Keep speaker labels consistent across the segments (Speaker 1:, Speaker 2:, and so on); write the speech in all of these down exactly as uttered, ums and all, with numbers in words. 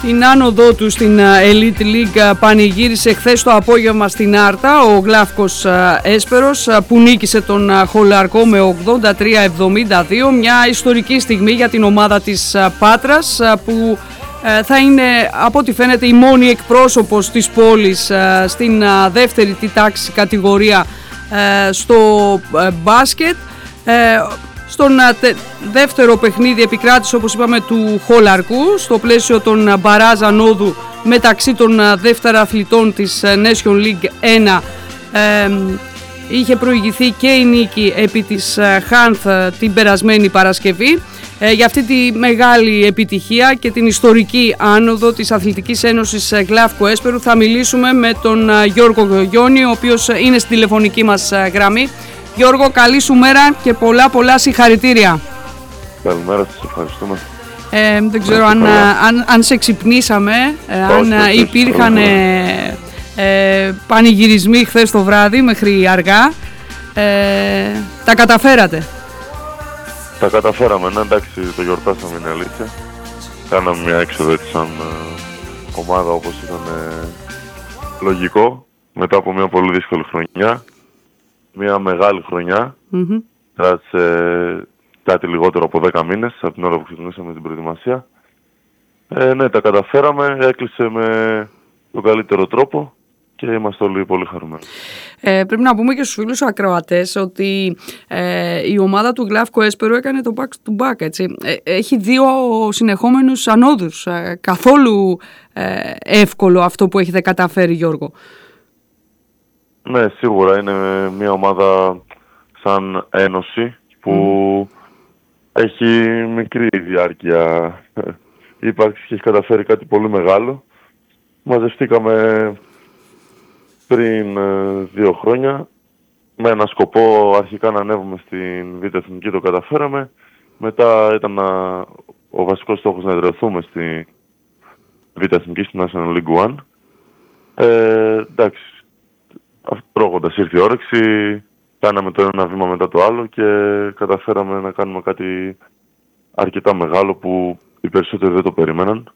Speaker 1: Την άνοδό του στην Elite League πανηγύρισε χθες το απόγευμα στην Άρτα ο Γλάφκος Έσπερος, που νίκησε τον Χολαρκό με ογδόντα τρία εβδομήντα δύο. Μια ιστορική στιγμή για την ομάδα της Πάτρας, που θα είναι από ό,τι φαίνεται η μόνη εκπρόσωπος της πόλης στην δεύτερη τάξη κατηγορία στο μπάσκετ. Στον δεύτερο παιχνίδι επικράτησε, όπως είπαμε, του Χολαρκού στο πλαίσιο των μπαράζ ανόδου μεταξύ των δεύτερα αθλητών της Nation League ένα. Ε, είχε προηγηθεί και η νίκη επί της Χάνθ την περασμένη Παρασκευή. Ε, για αυτή τη μεγάλη επιτυχία και την ιστορική άνοδο της Αθλητικής Ένωσης Γλάφκου Έσπερου θα μιλήσουμε με τον Γιώργο Γιώνη, ο οποίος είναι στη τηλεφωνική μας γραμμή. Γιώργο, καλή σου μέρα και πολλά πολλά συγχαρητήρια.
Speaker 2: Καλημέρα σας, ευχαριστούμε.
Speaker 1: Ε, δεν ξέρω αν, αν, αν σε ξυπνήσαμε, αν υπήρχαν ε, ε, πανηγυρισμοί χθες το βράδυ μέχρι αργά. Ε, τα καταφέρατε.
Speaker 2: Τα καταφέραμε, ναι, εντάξει, το γιορτάσαμε, είναι αλήθεια. Κάναμε μια έξοδο έτσι σαν ε, ομάδα, όπως ήταν ε, λογικό, μετά από μια πολύ δύσκολη χρονιά. Μια μεγάλη χρονιά, mm-hmm. κράτησε κάτι λιγότερο από δέκα μήνες από την ώρα που ξεκινήσαμε την προετοιμασία. Ε, ναι, τα καταφέραμε, έκλεισε με τον καλύτερο τρόπο και είμαστε όλοι πολύ χαρούμενοι.
Speaker 1: Ε, πρέπει να πούμε και στους φίλους ακροατές ότι ε, η ομάδα του Γλάφκου Έσπερου έκανε το back to back, έτσι. Ε, έχει δύο συνεχόμενους ανόδους. Ε, καθόλου ε, εύκολο αυτό που έχετε καταφέρει, Γιώργο.
Speaker 2: Ναι, σίγουρα είναι μια ομάδα σαν ένωση που mm. έχει μικρή διάρκεια ύπαρξης και έχει καταφέρει κάτι πολύ μεγάλο. Μαζευτήκαμε πριν δύο χρόνια με ένα σκοπό αρχικά να ανέβουμε στην Β' Εθνική, το καταφέραμε. Μετά ήταν να, ο βασικός στόχος να εδραιωθούμε στη Β' Εθνική, στην National League ένα. Ε, εντάξει. Τρώγοντας ήρθε η όρεξη, κάναμε το ένα βήμα μετά το άλλο και καταφέραμε να κάνουμε κάτι αρκετά μεγάλο που οι περισσότεροι δεν το περίμεναν.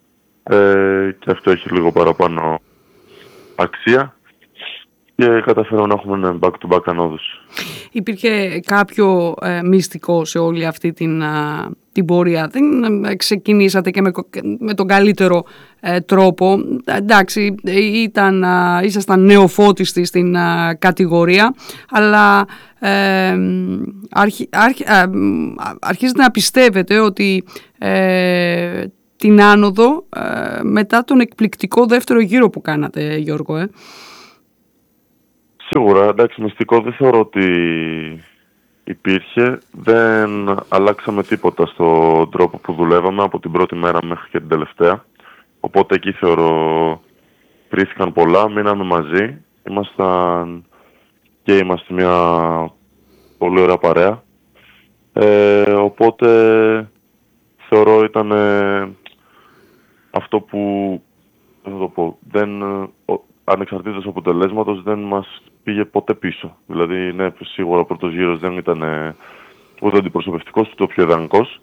Speaker 2: Ε, και αυτό έχει λίγο παραπάνω αξία και καταφέραμε να έχουμε ένα back-to-back ανόδους.
Speaker 1: Υπήρχε κάποιο ε, μυστικό σε όλη αυτή την, α, την πορεία? Δεν ε, ξεκινήσατε και με, με τον καλύτερο ε, τρόπο. Εντάξει, ήταν, α, ήσασταν νεοφώτιστοι στην α, κατηγορία, αλλά ε, αρχι, αρχι, α, αρχίζετε να πιστεύετε ότι ε, την άνοδο ε, μετά τον εκπληκτικό δεύτερο γύρο που κάνατε, Γιώργο, ε.
Speaker 2: Σίγουρα, εντάξει, μυστικό δεν θεωρώ ότι υπήρχε. Δεν αλλάξαμε τίποτα στον τρόπο που δουλεύαμε από την πρώτη μέρα μέχρι και την τελευταία. Οπότε εκεί θεωρώ πρίθηκαν πολλά, μείναμε μαζί. Ήμασταν και είμαστε μια πολύ ωραία παρέα. Ε, οπότε θεωρώ ήταν ε, αυτό που δεν θα το πω, δεν, ο, ανεξαρτήτως αποτελέσματος δεν μας πήγε ποτέ πίσω. Δηλαδή, ναι, σίγουρα ο πρώτος γύρος δεν ήταν ε, ούτε αντιπροσωπευτικός, ούτε πιο ιδανικός.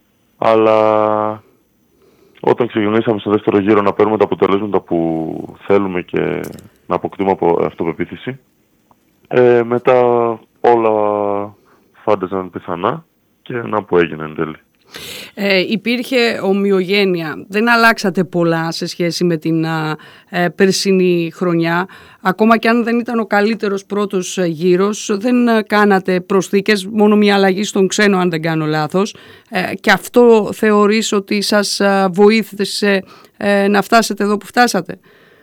Speaker 2: Αλλά όταν ξεκινήσαμε στο δεύτερο γύρο να παίρνουμε τα αποτελέσματα που θέλουμε και να αποκτούμε από αυτοπεποίθηση, ε, μετά όλα φάνταζαν πιθανά και να που έγινε εν τέλει.
Speaker 1: Ε, υπήρχε ομοιογένεια. Δεν αλλάξατε πολλά σε σχέση με την ε, περσινή χρονιά. Ακόμα και αν δεν ήταν ο καλύτερος πρώτος γύρος, δεν ε, κάνατε προσθήκες, μόνο μια αλλαγή στον ξένο αν δεν κάνω λάθος. Ε, και αυτό θεωρείς ότι σας ε, βοήθησε ε, να φτάσετε εδώ που φτάσατε?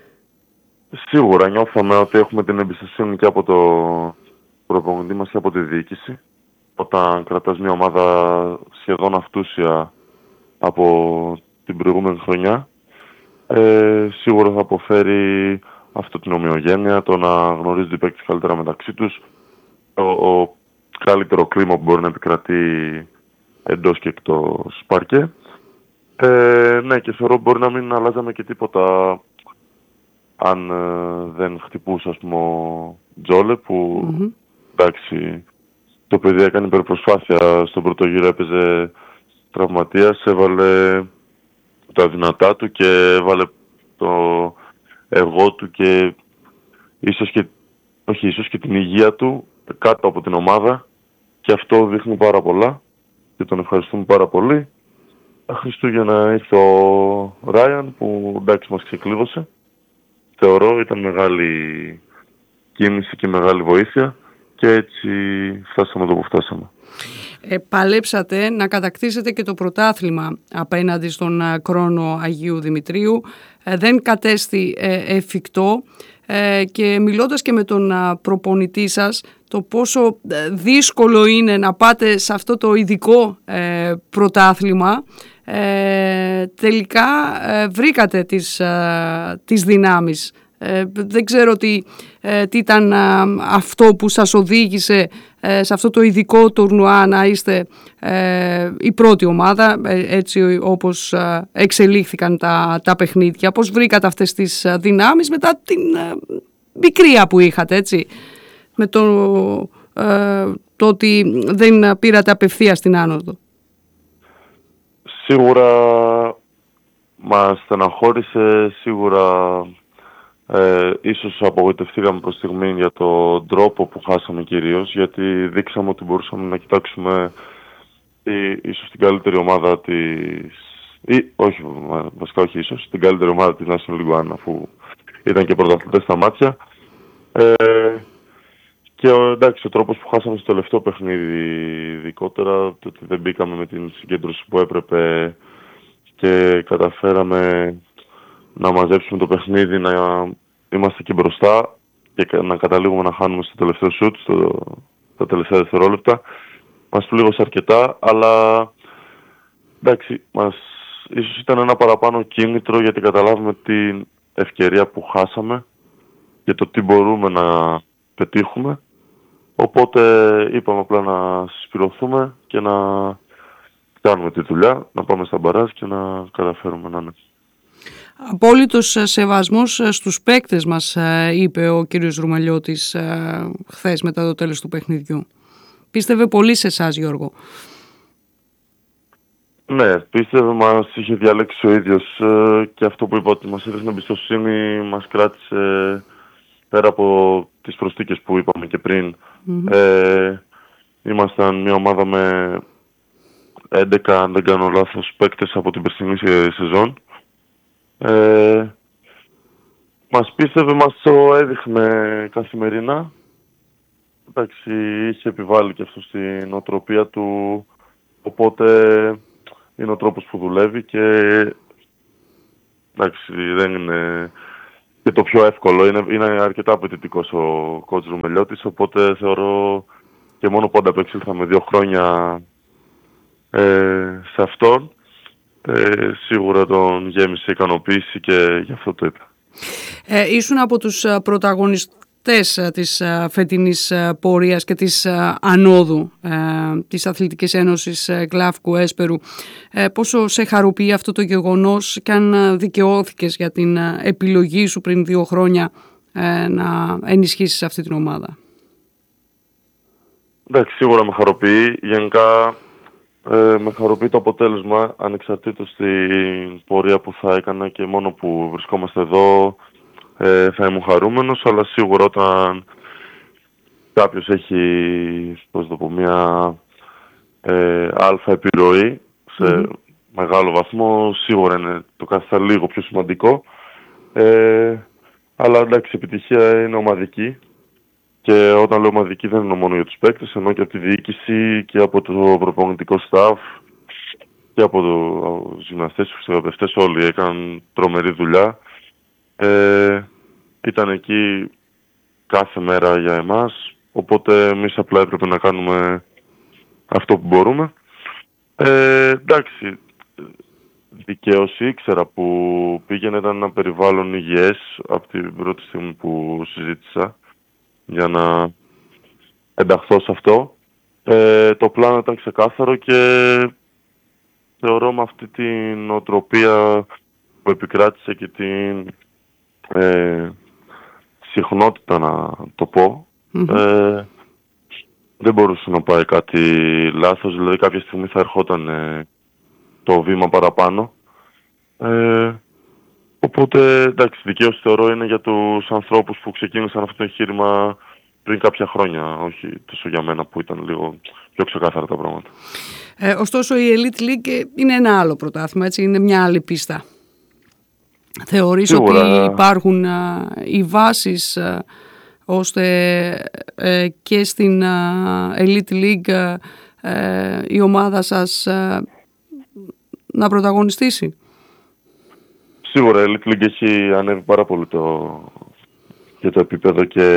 Speaker 2: Σίγουρα νιώθαμε ότι έχουμε την εμπιστοσύνη και από το προπονητή μας και από τη διοίκηση. Όταν κρατάς μια ομάδα σχεδόν αυτούσια από την προηγούμενη χρονιά, ε, σίγουρα θα αποφέρει αυτό την ομοιογένεια, το να γνωρίζουν οι παίκτες καλύτερα μεταξύ τους, ο, ο καλύτερο κλίμα που μπορεί να επικρατεί εντός και εκτός παρκέ. Ε, ναι, και θεωρώ μπορεί να μην αλλάζαμε και τίποτα αν ε, δεν χτυπούσε, ας πούμε, ο Τζόλε, που mm-hmm. εντάξει, το παιδί έκανε υπερπροσφάθεια στον πρώτο γύρο, έπαιζε τραυματίας, έβαλε τα δυνατά του και έβαλε το εγώ του και ίσως και, όχι, ίσως και την υγεία του κάτω από την ομάδα, και αυτό δείχνει πάρα πολλά και τον ευχαριστούμε πάρα πολύ. Τα Χριστούγεννα ήρθε ο Ράιαν που εντάξει μας ξεκλείδωσε. Θεωρώ ήταν μεγάλη κίνηση και μεγάλη βοήθεια και έτσι φτάσαμε εδώ που φτάσαμε.
Speaker 1: Ε, παλέψατε να κατακτήσετε και το πρωτάθλημα απέναντι στον Κρόνο Αγίου Δημητρίου. Ε, δεν κατέστη ε, εφικτό ε, και μιλώντας και με τον προπονητή σας το πόσο δύσκολο είναι να πάτε σε αυτό το ειδικό ε, πρωτάθλημα, ε, τελικά ε, βρήκατε τις, ε, τις δυνάμεις. Ε, δεν ξέρω τι, ε, τι ήταν ε, αυτό που σας οδήγησε ε, σε αυτό το ειδικό τουρνουά να είστε ε, η πρώτη ομάδα, ε, έτσι όπως ε, εξελίχθηκαν τα, τα παιχνίδια. Πώς βρήκατε αυτές τις δυνάμεις μετά την ε, πικρία που είχατε, έτσι, με το, ε, το ότι δεν πήρατε απευθείας την άνοδο?
Speaker 2: Σίγουρα μας στεναχώρησε, σίγουρα Ε, ίσως απογοητευτήκαμε προς στιγμή για τον τρόπο που χάσαμε κυρίως, γιατί δείξαμε ότι μπορούσαμε να κοιτάξουμε ή, ίσως την καλύτερη ομάδα της, ή όχι, βασικά όχι ίσως, την καλύτερη ομάδα της National League One, αφού ήταν και πρωταθλητές στα μάτια. Ε, και ο, εντάξει, ο τρόπος που χάσαμε στο τελευταίο παιχνίδι, ειδικότερα το ότι δεν μπήκαμε με την συγκέντρωση που έπρεπε και καταφέραμε να μαζέψουμε το παιχνίδι, να είμαστε και μπροστά και να καταλήγουμε να χάνουμε στο τελευταίο σουτ, στο, τα τελευταία δευτερόλεπτα. Μας πλήγωσε αρκετά, αλλά εντάξει, μας, ίσως ήταν ένα παραπάνω κίνητρο γιατί καταλάβουμε την ευκαιρία που χάσαμε και το τι μπορούμε να πετύχουμε. Οπότε είπαμε απλά να συσπηρωθούμε και να κάνουμε τη δουλειά, να πάμε στα μπαράζ και να καταφέρουμε να είναι.
Speaker 1: Απόλυτος σεβασμός στους παίκτες μας, είπε ο κύριος Ρουμαλιώτης χθες μετά το τέλος του παιχνιδιού. Πίστευε πολύ σε εσάς, Γιώργο.
Speaker 2: Ναι, πίστευε, μας είχε διαλέξει ο ίδιος και αυτό που είπα ότι μας έδωσε εμπιστοσύνη μας κράτησε πέρα από τις προσθήκες που είπαμε και πριν. Mm-hmm. Ε, ήμασταν μια ομάδα με έντεκα, αν δεν κάνω λάθος, παίκτες από την περσινή σεζόν. Ε, μας πίστευε, μας το έδειχνε καθημερινά. Εντάξει, είχε επιβάλει και αυτό στην νοοτροπία του, οπότε είναι ο τρόπος που δουλεύει και εντάξει, δεν είναι και το πιο εύκολο, είναι, είναι αρκετά απαιτητικός ο coach Ρουμελιώτης, οπότε θεωρώ και μόνο που ανταπεξήλθαμε δύο χρόνια ε, σε αυτόν, Ε, σίγουρα τον γέμισε ικανοποίηση και γι' αυτό το είπα.
Speaker 1: Ε, ήσουν από τους πρωταγωνιστές της φετινής πορείας και της ανόδου ε, της Αθλητικής Ένωσης Γλάφκου Έσπερου. Ε, πόσο σε χαροποιεί αυτό το γεγονός και αν δικαιώθηκες για την επιλογή σου πριν δύο χρόνια ε, να ενισχύσεις αυτή την ομάδα?
Speaker 2: Εντάξει, σίγουρα με χαροποιεί. Γενικά Ε, με χαροποιεί το αποτέλεσμα, ανεξαρτήτως στην πορεία που θα έκανα και μόνο που βρισκόμαστε εδώ ε, θα ήμουν χαρούμενος, αλλά σίγουρα όταν κάποιος έχει, πώς το πω, μια ε, αλφα επιρροή σε mm-hmm. μεγάλο βαθμό, σίγουρα είναι το καθιστά λίγο πιο σημαντικό, ε, αλλά εντάξει, η επιτυχία είναι ομαδική. Και όταν λέω ομαδική δεν είναι μόνο για τους παίκτες, ενώ και από τη διοίκηση και από το προπονητικό staff και από τους γυμναστές, τους θεραπευτές, όλοι έκαναν τρομερή δουλειά. Ε, ήταν εκεί κάθε μέρα για εμάς, οπότε εμείς απλά έπρεπε να κάνουμε αυτό που μπορούμε. Ε, εντάξει, δικαίωση, ήξερα που πήγαινε, ήταν ένα περιβάλλον υγιές από την πρώτη στιγμή που συζήτησα για να ενταχθώ σε αυτό. Ε, το πλάνο ήταν ξεκάθαρο και θεωρώ με αυτή την νοοτροπία που επικράτησε και την ε, συχνότητα, να το πω, mm-hmm. ε, δεν μπορούσε να πάει κάτι λάθος. Δηλαδή κάποια στιγμή θα ερχόταν ε, το βήμα παραπάνω Ε, οπότε, εντάξει, δικαίως θεωρώ είναι για τους ανθρώπους που ξεκίνησαν αυτό το εγχείρημα πριν κάποια χρόνια, όχι τόσο για μένα που ήταν λίγο πιο ξεκάθαρα τα πράγματα.
Speaker 1: Ε, ωστόσο η Elite League είναι ένα άλλο πρωτάθλημα, έτσι, είναι μια άλλη πίστα. Θεωρείς Σίγουρα. Ότι υπάρχουν α, οι βάσεις α, ώστε ε, και στην α, Elite League ε, η ομάδα σας α, να πρωταγωνιστήσει?
Speaker 2: Σίγουρα η Elite League έχει ανέβει πάρα πολύ το, και το επίπεδο και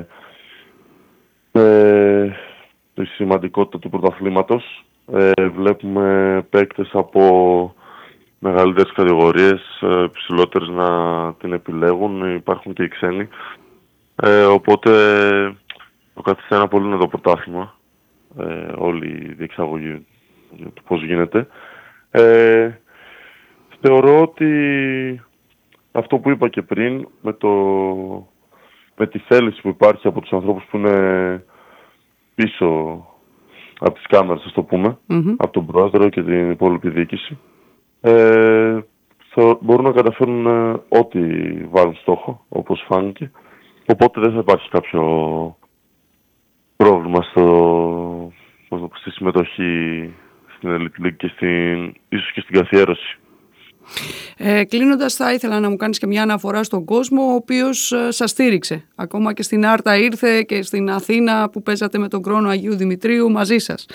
Speaker 2: ε, τη σημαντικότητα του πρωταθλήματος. Ε, βλέπουμε παίκτες από μεγαλύτερες κατηγορίες, ψηλότερες να την επιλέγουν, υπάρχουν και οι ξένοι. Ε, οπότε το καθιστά ένα πολύ νέο πρωτάθλημα, ε, όλη η διεξαγωγή του πώς γίνεται. Ε, θεωρώ ότι αυτό που είπα και πριν, με, το, με τη θέληση που υπάρχει από τους ανθρώπους που είναι πίσω από τις κάμερες, ας το πούμε, mm-hmm. από τον πρόεδρο και την υπόλοιπη διοίκηση, ε, θα μπορούν να καταφέρουν ε, ό,τι βάλουν στόχο, όπως φάνηκε. Οπότε δεν θα υπάρχει κάποιο πρόβλημα στο, στη συμμετοχή στην Elite League και στην, ίσως και στην καθιέρωση.
Speaker 1: Ε, κλείνοντας, θα ήθελα να μου κάνεις και μια αναφορά στον κόσμο ο οποίος ε, σας στήριξε. Ακόμα και στην Άρτα ήρθε και στην Αθήνα που παίζατε με τον Κρόνο Αγίου Δημητρίου μαζί σας.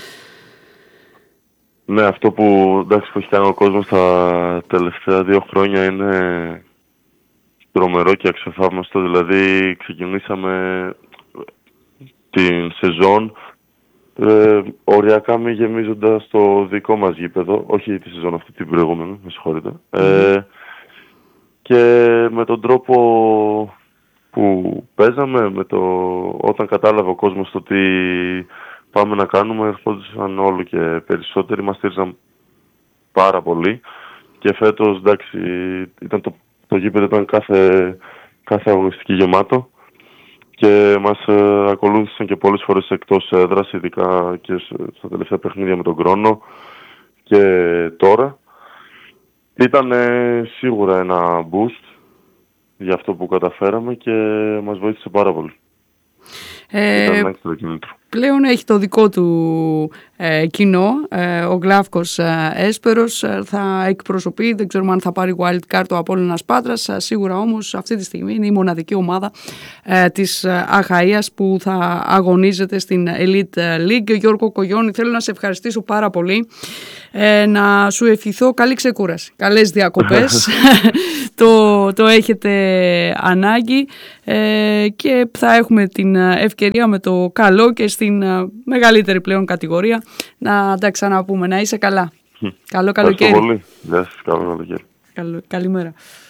Speaker 2: Ναι, αυτό που, εντάξει, που έχει κάνει ο κόσμος τα τελευταία δύο χρόνια είναι τρομερό και αξιοθαύμαστο. Δηλαδή ξεκινήσαμε την σεζόν ε, οριακά μη γεμίζοντας το δικό μας γήπεδο, όχι τη σεζόν αυτή, την προηγούμενη, με συγχωρείτε. Mm. Ε, και με τον τρόπο που παίζαμε, με το, όταν κατάλαβε ο κόσμος το τι πάμε να κάνουμε, ερχόντουσαν όλο και περισσότεροι, μας στήριζαν πάρα πολύ. Και φέτος, εντάξει, ήταν το, το γήπεδο ήταν κάθε, κάθε αγωνιστική γεμάτο και μας ε, ακολούθησαν και πολλές φορές εκτός έδρας, ειδικά και στα τελευταία παιχνίδια με τον Κρόνο και τώρα. Ήταν ε, σίγουρα ένα boost για αυτό που καταφέραμε και μας βοήθησε πάρα πολύ.
Speaker 1: Ε, πλέον έχει το δικό του ε, κοινό, ε, ο Γλάφκος ε, Έσπερος ε, θα εκπροσωπεί, δεν ξέρουμε αν θα πάρει wild card το Απόλλωνας Πάτρας, ε, σίγουρα όμως αυτή τη στιγμή είναι η μοναδική ομάδα ε, της Αχαΐας που θα αγωνίζεται στην Elite League. Γιώργο Κογιώνη, θέλω να σε ευχαριστήσω πάρα πολύ, ε, να σου ευχηθώ καλή ξεκούραση, καλές διακοπές το, το έχετε ανάγκη ε, και θα έχουμε την ευκαιρία με το καλό και στην μεγαλύτερη πλέον κατηγορία να τα ξαναπούμε. Να είσαι καλά. Καλό καλοκαίρι.
Speaker 2: Ευχαριστώ πολύ. Γεια σας. Καλό καλοκαίρι.
Speaker 1: Καλημέρα.